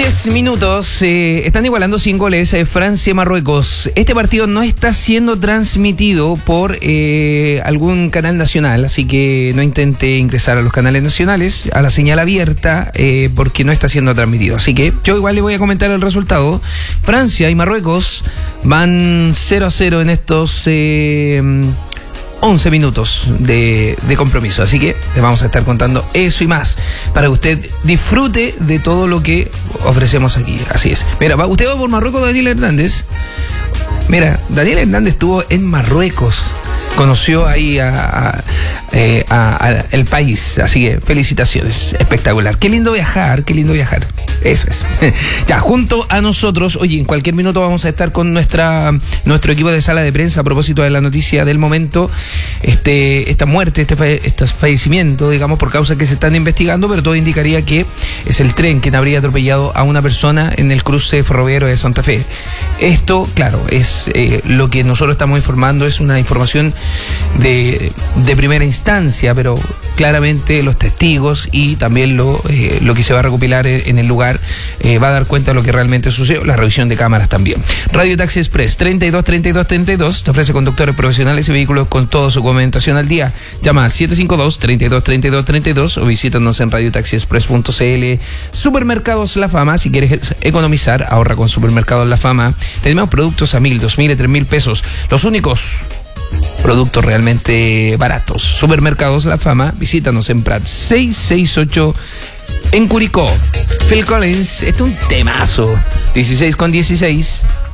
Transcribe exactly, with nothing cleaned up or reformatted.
diez minutos, eh, están igualando sin goles eh, Francia y Marruecos. Este partido no está siendo transmitido por eh, algún canal nacional, así que no intente ingresar a los canales nacionales, a la señal abierta, eh, porque no está siendo transmitido. Así que yo igual le voy a comentar el resultado. Francia y Marruecos van cero a cero en estos eh, once minutos de, de compromiso. Así que les vamos a estar contando eso y más para que usted disfrute de todo lo que ofrecemos aquí. Así es. Mira, va, usted va por Marruecos, Daniel Hernández. Mira, Daniel Hernández estuvo en Marruecos. Conoció ahí a, a, eh, a, a el país, así que felicitaciones, espectacular. Qué lindo viajar, qué lindo viajar. Eso es. Ya, junto a nosotros, oye, en cualquier minuto vamos a estar con nuestra nuestro equipo de sala de prensa a propósito de la noticia del momento, este esta muerte, este, falle, este fallecimiento, digamos, por causas que se están investigando, pero todo indicaría que es el tren quien habría atropellado a una persona en el cruce ferroviario de Santa Fe. Esto, claro, es eh, lo que nosotros estamos informando, es una información de, de primera instancia, pero claramente los testigos y también lo, eh, lo que se va a recopilar en el lugar eh, va a dar cuenta de lo que realmente sucedió, la revisión de cámaras también. Radio Taxi Express treinta y dos treinta y dos treinta y dos te ofrece conductores profesionales y vehículos con toda su documentación al día. Llama a siete cinco dos, treinta y dos treinta y dos treinta y dos o visítanos en radio taxi express punto c l. Supermercados La Fama, si quieres economizar, ahorra con Supermercados La Fama. Tenemos productos a mil, dos mil y tres mil pesos. Los únicos productos realmente baratos. Supermercados La Fama, visítanos en Prat seiscientos sesenta y ocho en Curicó. Phil Collins, este es un temazo. dieciséis con dieciséis.